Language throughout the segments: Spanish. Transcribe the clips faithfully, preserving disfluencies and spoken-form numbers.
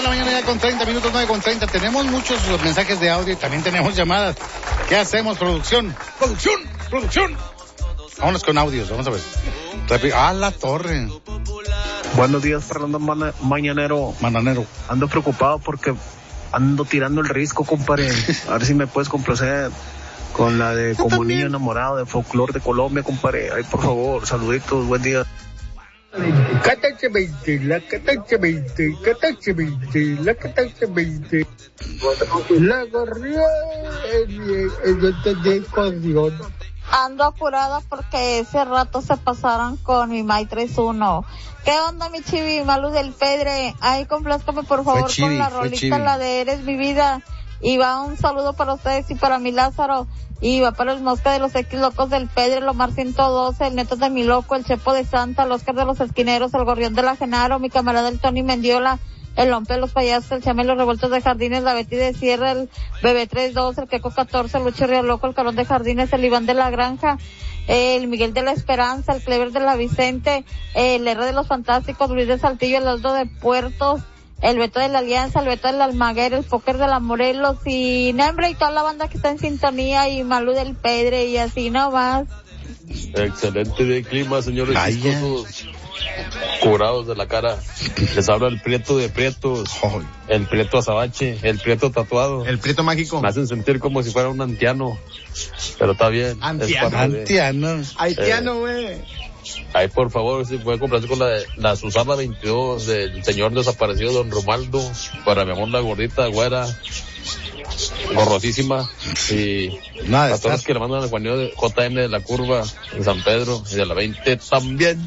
de la mañana ya con treinta minutos, nueve con treinta. Tenemos muchos mensajes de audio y también tenemos llamadas. ¿Qué hacemos, producción? ¡Producción! ¡Producción! Vámonos con audios, vamos a ver. ¡Ah, la torre! Buenos días, Fernando Ma- Mañanero. Mananero. Ando preocupado porque ando tirando el risco, compadre. A ver si me puedes complacer con la de Yo Como también. Niño Enamorado de Folklore de Colombia, compadre. Ay, por favor, saluditos, buen día. catorce veinte, la catorce veinte, catorce veinte, la catorce veinte. La corrió en el de corrió. Ando apurada porque ese rato se pasaron con mi May tres uno. ¿Qué onda, mi Chivi? Malu del Pedre. Ay, complázcame por favor Chivi, con la fue rolita, Chivi. la de Eres mi vida. Y va un saludo para ustedes y para mi Lázaro. Y va para el Mosca de los X Locos del Pedre, el Omar ciento doce, el Neto de mi Loco, el Chepo de Santa, el Oscar de los Esquineros, el Gorrión de la Genaro, mi camarada el Tony Mendiola, el Lompe de los Payasos, el Chame de los Revueltos de Jardines, la Betty de Sierra, el Bebé tres dos, el Queco catorce, el Lucho Río Loco, el Carón de Jardines, el Iván de la Granja, el Miguel de la Esperanza, el Clever de la Vicente, el R de los Fantásticos, Luis de Saltillo, el Aldo de Puertos, el Beto de la Alianza, el Beto de la Almaguer, el Póker de la Morelos y Nembre y toda la banda que está en sintonía y Malú del Pedre y así nomás. Excelente de clima, señores Vaya. chistosos, curados de la cara. Les habla el Prieto de Prietos, Oh, el Prieto Azabache, el Prieto tatuado. El Prieto Mágico. Me hacen sentir como si fuera un antiano, pero está bien. es Antiano. parte de- Antianos. Haitiano, güey. Ahí, por favor, si puede comprarse con la, de- la Susana veintidós del señor desaparecido Don Romaldo, para mi amor la gordita, güera, gorrosísima, y Nada de a todos los estar. que le mandan al Juanillo de J M de la Curva, de San Pedro, y de la veinte también.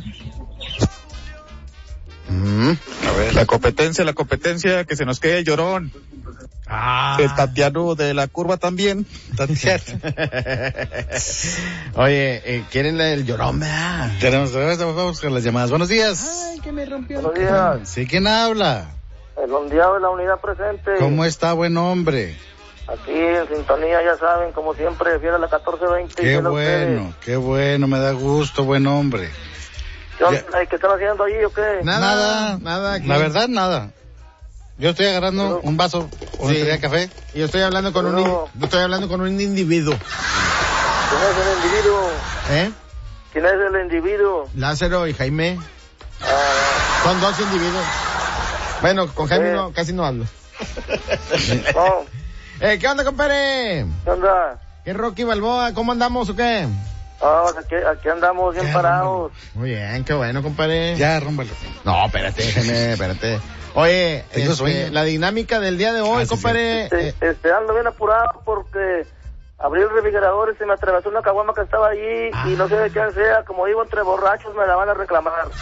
Mm. A ver. La competencia, la competencia, que se nos quede el Llorón. Ah. El Tatiano de la Curva también. Tatiana. Oye, eh, ¿quieren la del Llorón, verdad? Tenemos, vamos con las llamadas. Buenos días. Ay, que me rompió Buenos el corazón. días, Sí, ¿quién habla? el ondeado de la unidad presente. ¿Cómo está, buen hombre? Aquí en sintonía, ya saben, como siempre, fiel a la catorce veinte. Qué bueno, qué bueno, me da gusto, buen hombre. ¿Qué, onda? ¿Qué están haciendo allí o qué? Nada, Nada, nada. aquí. La verdad, nada. Yo estoy agarrando un vaso, una Sí. botella de café. Y yo estoy hablando con un, No. in- yo estoy hablando con un individuo. ¿Quién es el individuo? ¿Eh? ¿Quién es el individuo? Lázaro y Jaime. Ah, Son dos individuos. Bueno, con Jaime Sí. no, casi no hablo. no, Eh, ¿qué onda, compadre? ¿qué onda? ¿Qué Rocky Balboa? ¿Cómo andamos o qué? Ah, pues aquí, aquí andamos bien Ya, parados. Muy bien, qué bueno, compadre. Ya, rómbalo. No, espérate, Jaime, espérate. Oye, Tengo este, sueño. la dinámica del día de hoy, Ah, sí, compadre. Este, eh, este, ando bien apurado porque abrí el refrigerador y se me atravesó una caguama que estaba allí y no sé de quién sea, como iba entre borrachos me la van a reclamar.